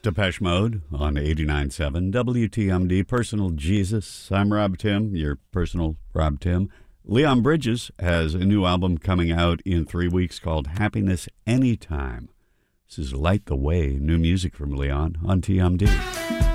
Depeche Mode on 89.7 WTMD, Personal Jesus. I'm Rob Tim, your personal Rob Tim. Leon Bridges has a new album coming out in 3 weeks called Happiness Anytime. This is Light the Way, new music from Leon on TMD.